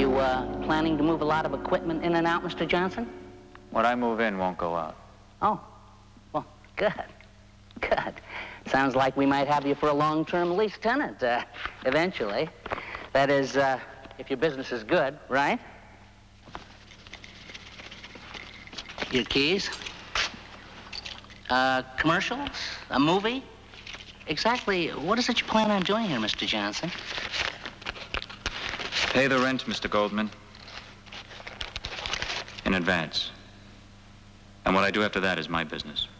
You, planning to move a lot of equipment in and out, Mr. Johnson? What I move in won't go out. Oh, well, good. Good. Sounds like we might have you for a long-term lease tenant, eventually. That is, if your business is good, right? Your keys? Commercials? A movie? Exactly what is it you plan on doing here, Mr. Johnson? Pay the rent, Mr. Goldman. In advance. And what I do after that is my business.